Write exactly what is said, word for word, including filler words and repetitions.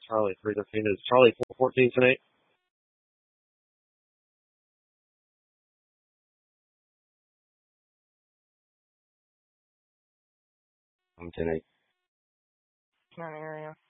Charlie three thirteen. Is Charlie four fourteen tonight? I'm ten eight. Not area.